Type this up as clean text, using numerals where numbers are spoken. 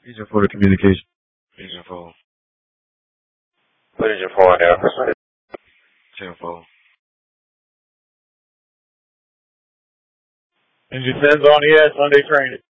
Region 4 to communication. Region 4. Region 4 now. 10-4. Engine 10's on the edge, Sunday training.